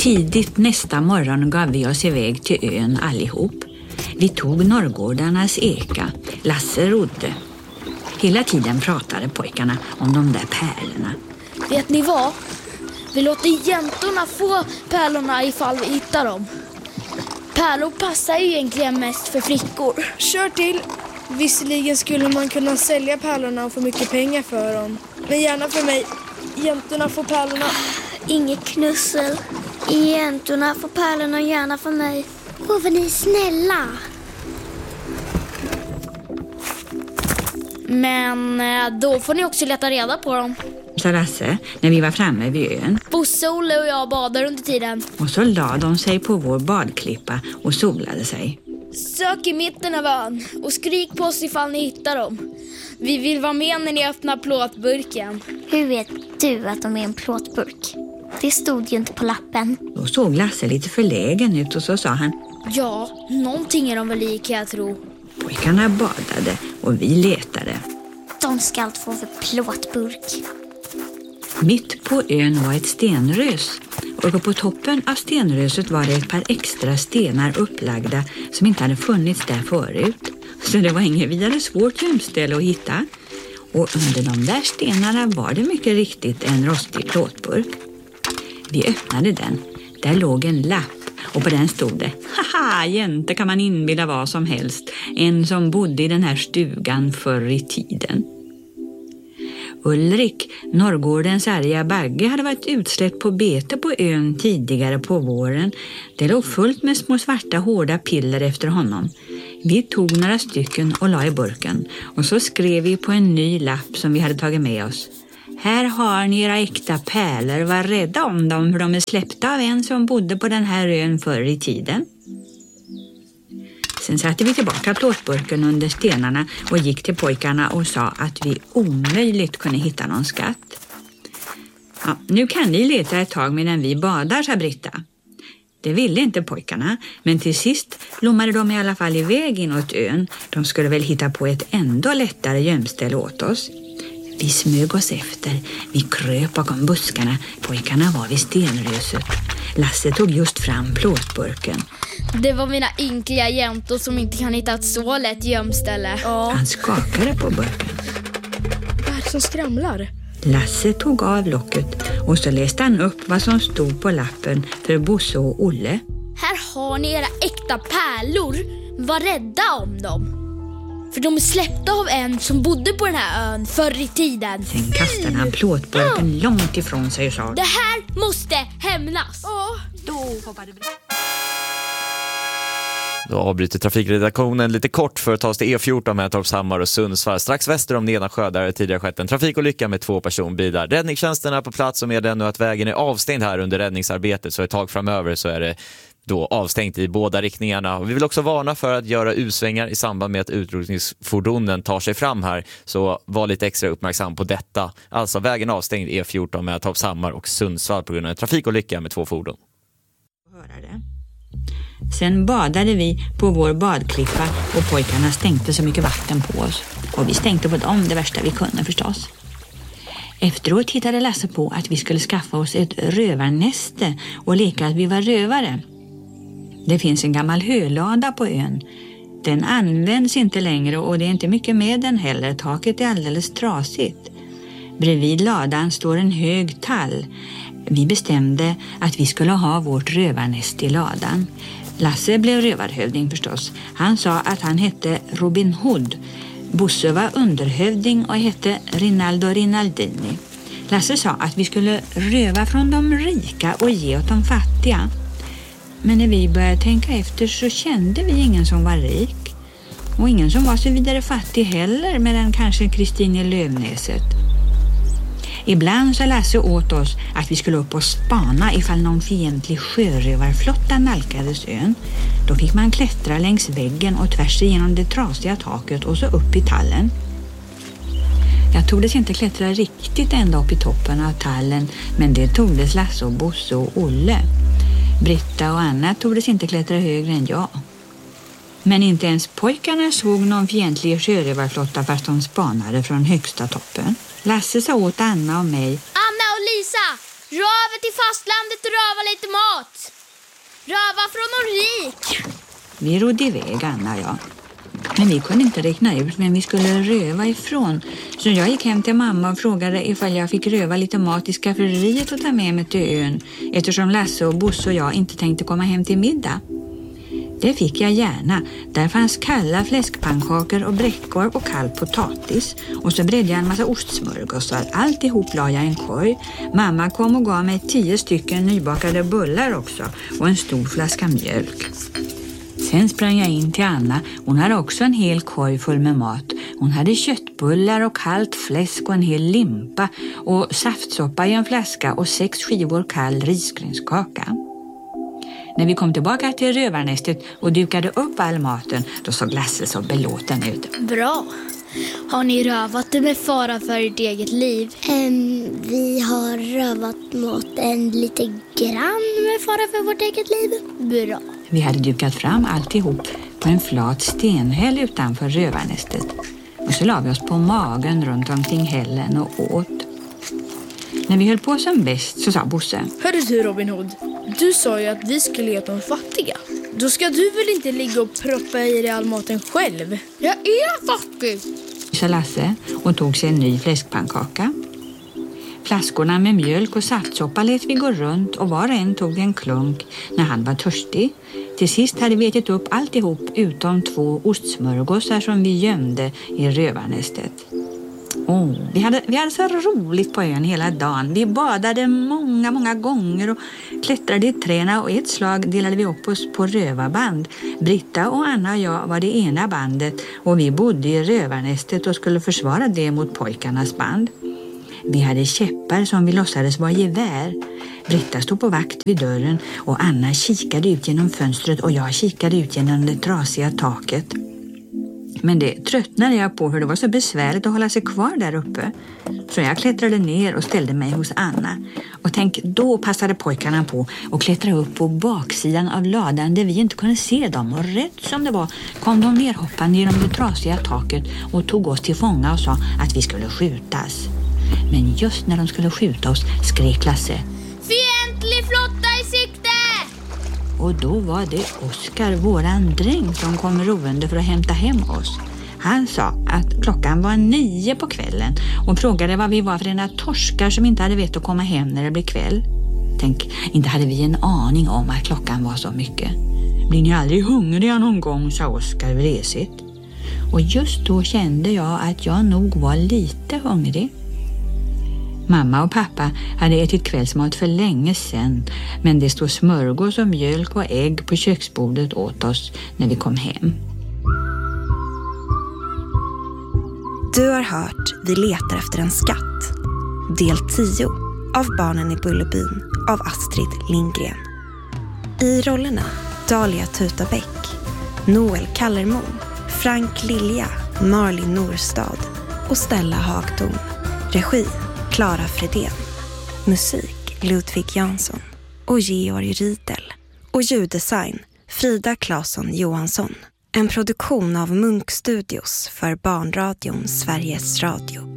Tidigt nästa morgon gav vi oss iväg till ön allihop. Vi tog norrgårdarnas eka. Lasse rodde. Hela tiden pratade pojkarna om de där pärlorna. Vet ni vad? Vi låter jäntorna få pärlorna ifall vi hittar dem. Pärlor passar ju egentligen mest för flickor. Kör till. Visserligen skulle man kunna sälja pärlorna och få mycket pengar för dem. Men gärna för mig. Jäntorna får pärlorna. Inget knussel. Jäntorna får pärlorna gärna för mig. Åh, vad ni är snälla. Men då får ni också leta reda på dem. Sa Lasse när vi var framme vid ön. Bosse, Olle och jag badar under tiden. Och så la de sig på vår badklippa och solade sig. Sök i mitten av ön och skrik på oss ifall ni hittar dem. Vi vill vara med när ni öppnar plåtburken. Hur vet du att de är en plåtburk? Det stod ju inte på lappen. Då såg Lasse lite förlägen ut och så sa han: Ja, någonting är de väl i, kan jag tro. Pojkarna badade och vi letade. De ska allt få för plåtburk. Mitt på ön var ett stenrös och på toppen av stenröset var det ett par extra stenar upplagda som inte hade funnits där förut. Så det var inget vidare svårt gömställe att hitta. Och under de där stenarna var det mycket riktigt en rostig plåtburk. Vi öppnade den. Där låg en lapp och på den stod det: haha, jäntor kan man inbilla vad som helst. En som bodde i den här stugan förr i tiden. Ulrik, norrgårdens arga bagge, hade varit utsläppt på bete på ön tidigare på våren. Det låg fullt med små svarta hårda piller efter honom. Vi tog några stycken och la i burken och så skrev vi på en ny lapp som vi hade tagit med oss: här har ni era äkta pärlor, var rädda om dem för de är släppta av en som bodde på den här ön förr i tiden. Sen satte vi tillbaka plåtburken under stenarna och gick till pojkarna och sa att vi omöjligt kunde hitta någon skatt. Ja, nu kan ni leta ett tag medan vi badar, sa Britta. Det ville inte pojkarna, men till sist lommade de i alla fall iväg inåt ön. De skulle väl hitta på ett ändå lättare gömställe åt oss. Vi smög oss efter. Vi kröp bakom buskarna. Pojkarna var vid stenröset. Lasse tog just fram plåtburken. Det var mina ynkliga jäntor som inte kan hitta ett så lätt gömställe. Ja. Han skakade på burken. Vad är det som skramlar? Lasse tog av locket och så läste han upp vad som stod på lappen för Bosse och Olle. Här har ni era äkta pärlor. Var rädda om dem. För de är släppta av en som bodde på den här ön förr i tiden. Sen kastade han plåtburken långt ifrån sig och sa: det här måste hämnas. Då hoppade Då avbryter trafikredaktionen lite kort för att ta oss till E14 med Torpshammar och Sundsvall. Strax väster om Nedansjö där det tidigare skett en trafikolycka med 2 personbilar. Räddningstjänsten är på plats och meddelar nu att vägen är avstängd här under räddningsarbetet. Så ett tag framöver så är det då avstängt i båda riktningarna. Och vi vill också varna för att göra U-svängar i samband med att utrustningsfordonen tar sig fram här. Så var lite extra uppmärksam på detta. Alltså vägen avstängd E14 med Torpshammar och Sundsvall på grund av en trafikolycka med 2 fordon. Sen badade vi på vår badklippa och pojkarna stänkte så mycket vatten på oss. Och vi stänkte på dem det värsta vi kunde förstås. Efteråt hittade Lasse på att vi skulle skaffa oss ett rövarnäste och leka att vi var rövare. Det finns en gammal hölada på ön. Den används inte längre och det är inte mycket med den heller. Taket är alldeles trasigt. Bredvid ladan står en hög tall. Vi bestämde att vi skulle ha vårt rövarnäste i ladan. Lasse blev rövarhövding förstås. Han sa att han hette Robin Hood. Bosse var underhövding och hette Rinaldo Rinaldini. Lasse sa att vi skulle röva från de rika och ge åt de fattiga. Men när vi började tänka efter så kände vi ingen som var rik. Och ingen som var så vidare fattig heller, med den kanske Kristin i Lövnäset. Ibland sa Lasse åt oss att vi skulle upp och spana ifall någon fientlig sjörövarflotta nalkades ön. Då fick man klättra längs väggen och tvärs igenom det trasiga taket och så upp i tallen. Jag tordes inte klättra riktigt ända upp i toppen av tallen, men det tordes Lasse och Bosse och Olle. Britta och Anna tordes inte klättra högre än jag. Men inte ens pojkarna såg någon fientlig sjörövarflotta fast de spanade från högsta toppen. Lasse sa åt Anna och mig: Anna och Lisa, Röva till fastlandet och röva lite mat. Röva från någon rik. Vi rodde iväg, Anna och jag. Men vi kunde inte räkna ut vem vi skulle röva ifrån. Så jag gick hem till mamma och frågade ifall jag fick röva lite mat i skafferiet och ta med mig till ön. Eftersom Lasse och Bosse och jag inte tänkte komma hem till middag. Det fick jag gärna. Där fanns kalla fläskpannkakor och bräckor och kall potatis. Och så bredde jag en massa ostsmörgåsar. Alltihop la jag i en korg. Mamma kom och gav mig 10 stycken nybakade bullar också. Och en stor flaska mjölk. Sen sprang jag in till Anna. Hon hade också en hel korg full med mat. Hon hade köttbullar och kallt fläsk och en hel limpa. Och saftsoppa i en flaska och 6 skivor kall risgrynskaka. När vi kom tillbaka till rövarnästet och dukade upp all maten, då såg Lasse så belåten ut. Bra. Har ni rövat det med fara för ert eget liv? Vi har rövat maten lite grann med fara för vårt eget liv. Bra. Vi hade dukat fram alltihop på en flat stenhäll utanför rövarnästet. Och så la vi oss på magen runt omkring hällen och åt. När vi höll på som bäst så sa Bosse: Hörru du, Robin Hood, du sa ju att vi skulle ge de fattiga. Då ska du väl inte ligga och proppa i dig all maten själv? Jag är fattig, sa Lasse och tog sig en ny fläskpannkaka. Flaskorna med mjölk och saftsoppa lät vi gå runt och var och en tog en klunk när han var törstig. Till sist hade vi ätit upp alltihop utom 2 ostsmörgåsar som vi gömde i rövarnästet. Vi hade så roligt på ön hela dagen. Vi badade många gånger och klättrade i träna och ett slag delade vi upp oss på rövarband. Britta och Anna och jag var det ena bandet och vi bodde i rövarnästet och skulle försvara det mot pojkarnas band. Vi hade käppar som vi låtsades var gevär. Britta stod på vakt vid dörren och Anna kikade ut genom fönstret och jag kikade ut genom det trasiga taket. Men det tröttnade jag på hur det var så besvärligt att hålla sig kvar där uppe. Så jag klättrade ner och ställde mig hos Anna. Och tänk, då passade pojkarna på att klättra upp på baksidan av ladan där vi inte kunde se dem. Och rätt som det var kom de nerhoppande genom det trasiga taket och tog oss till fånga och sa att vi skulle skjutas. Men just när de skulle skjuta oss skrek Lasse: fientlig flotta i sikte! Och då var det Oskar, våran dräng, som kom roende för att hämta hem oss. Han sa att klockan var 9 på kvällen och frågade vad vi var för ena torskar som inte hade vett att komma hem när det blev kväll. Tänk, inte hade vi en aning om att klockan var så mycket. Blir ni aldrig hungriga någon gång, sa Oskar vresigt. Och just då kände jag att jag nog var lite hungrig. Mamma och pappa hade ätit kvällsmat för länge sedan, men det stod smörgås och mjölk och ägg på köksbordet åt oss när vi kom hem. Du har hört Vi letar efter en skatt. Del 10 av Barnen i Bullerbyn av Astrid Lindgren. I rollerna Dahlia Tutabäck, Noel Kallermo, Frank Lilja, Marlin Norstad och Stella Hagtorn. Regi Clara Fredén. Musik Ludvig Jansson och Georg Riedel. Och ljuddesign Frida Claesson Johansson. En produktion av Munk Studios för Barnradion Sveriges Radio.